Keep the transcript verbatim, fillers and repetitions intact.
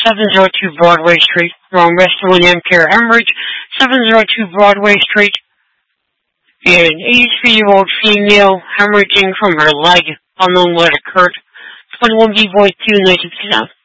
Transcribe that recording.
seven oh two Broadway Street, wrong Western Care Hemorrhage, seven oh two Broadway Street. An eighty-three-year-old female hemorrhaging from her leg, unknown what occurred. twenty-one B Boy two ninety-two.